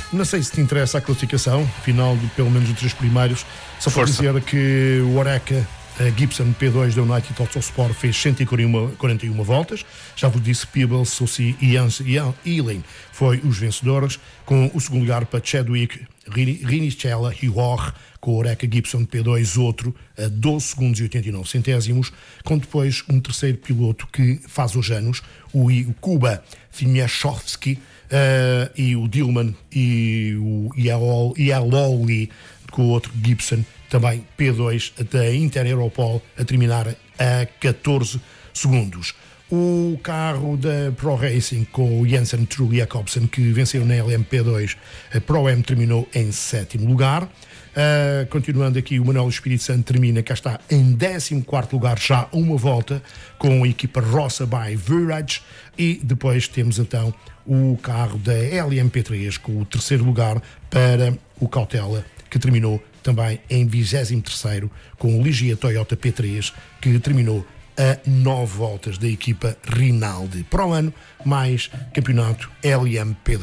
Não sei se te interessa a classificação final de pelo menos os 3 primeiros. Só para dizer que o Oreca Gibson P2 da United Autosport fez 141 voltas. Já vos disse, Peebles, Soucy e Ealing foi os vencedores, com o segundo lugar para Chadwick, Rinichella e Rohr, com o Oreca Gibson P2 outro a 12 segundos e 89 centésimos, com depois um terceiro piloto que faz os anos, o Kuba Fimiashowski, e o Dillman e o Ialoli, com o outro Gibson também P2 da Inter Europol a terminar a 14 segundos. O carro da Pro Racing com o Jensen True Jacobsen, que venceu na LMP2, a Pro M terminou em 7º lugar. Continuando aqui, o Manuel Espírito Santo termina, cá está, em 14º lugar, já uma volta, com a equipa Rossa by Virage. E depois temos então o carro da LMP3 com o 3º lugar para o Cautela, que terminou também em 23º, com o Ligia Toyota P3, que terminou a 9 voltas da equipa Rinaldi. Para o ano, mais campeonato LMP2.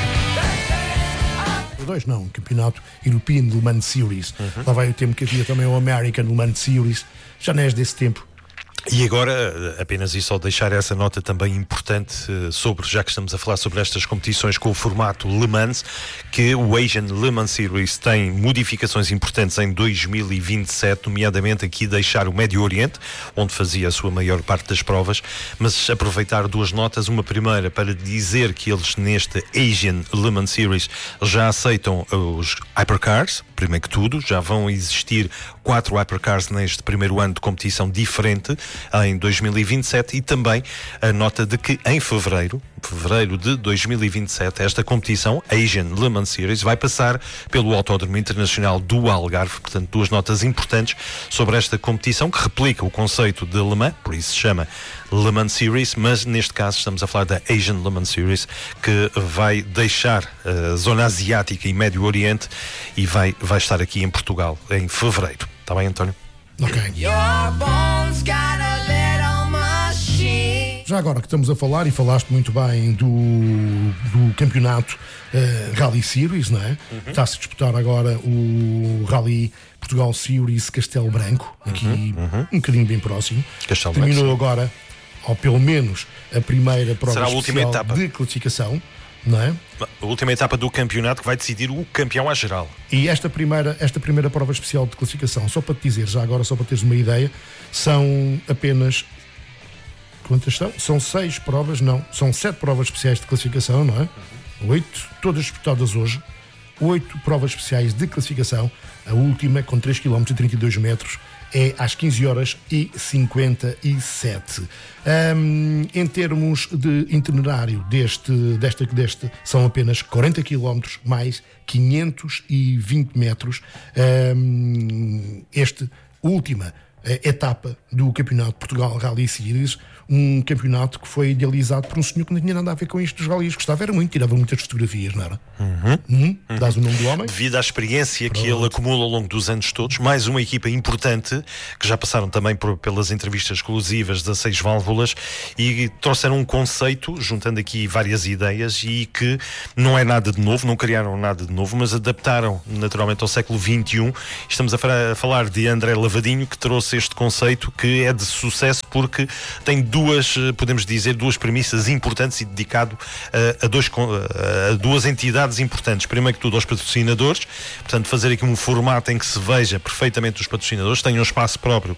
P2 não, campeonato European Le Mans Series. Lá vai o tempo que havia também o American Le Mans Series. Já não és desse tempo. E agora, apenas e só deixar essa nota também importante sobre, já que estamos a falar sobre estas competições com o formato Le Mans, que o Asian Le Mans Series tem modificações importantes em 2027, nomeadamente aqui deixar o Médio Oriente, onde fazia a sua maior parte das provas, mas aproveitar 2 notas, uma primeira para dizer que eles neste Asian Le Mans Series já aceitam os Hypercars, primeiro que tudo, já vão existir 4 Hypercars neste primeiro ano de competição diferente, em 2027, e também a nota de que em fevereiro de 2027, esta competição, Asian Le Mans Series, vai passar pelo Autódromo Internacional do Algarve. Portanto, 2 notas importantes sobre esta competição, que replica o conceito de Le Mans, por isso se chama Le Mans Series, mas neste caso estamos a falar da Asian Le Mans Series, que vai deixar a zona asiática e Médio Oriente e vai estar aqui em Portugal em fevereiro. Está bem, António? Ok. Já agora que estamos a falar, e falaste muito bem do campeonato Rally Series, não é? Está-se a disputar agora o Rally Portugal Series Castelo Branco, aqui um bocadinho bem próximo. Castelo Terminou Branco, agora, ou pelo menos, a primeira prova será a última etapa de classificação, não é? A última etapa do campeonato que vai decidir o campeão à geral. E esta primeira prova especial de classificação, só para te dizer, já agora, só para teres uma ideia, são apenas... Quantas são? São 6 provas, não, são 7 provas especiais de classificação, não é? 8, todas disputadas hoje. 8 provas especiais de classificação. A última, com 3 km e 32 metros, é às 15h57. Em termos de itinerário deste são apenas 40 km mais 520 metros. Última etapa do Campeonato de Portugal Rally Series, um campeonato que foi idealizado por um senhor que não tinha nada a ver com isto dos rallies, gostava era muito, tirava muitas fotografias, não era? Dás o nome do homem? Devido à experiência que ele acumula ao longo dos anos todos, mais uma equipa importante, que já passaram também pelas entrevistas exclusivas da 6 válvulas e trouxeram um conceito, juntando aqui várias ideias, e que não é nada de novo, não criaram nada de novo, mas adaptaram naturalmente ao século XXI. Estamos a falar de André Lavadinho, que trouxe este conceito, que é de sucesso porque tem podemos dizer, duas premissas importantes e dedicado a duas entidades importantes. Primeiro que tudo aos patrocinadores, portanto fazer aqui um formato em que se veja perfeitamente os patrocinadores, tenham um espaço próprio